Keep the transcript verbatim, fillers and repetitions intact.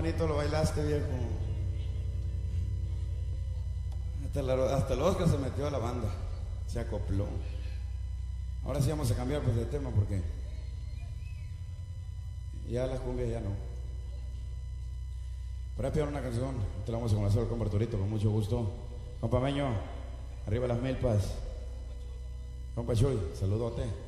bonito lo bailaste, viejo. Hasta, la, hasta el Oscar se metió a la banda, se acopló. Ahora sí vamos a cambiar pues de tema porque ya las cumbias ya no. Pero voy a una canción, te la vamos a conocer con Arturito, con mucho gusto. Compa Meño, arriba las milpas. Compa Chuy, saludote.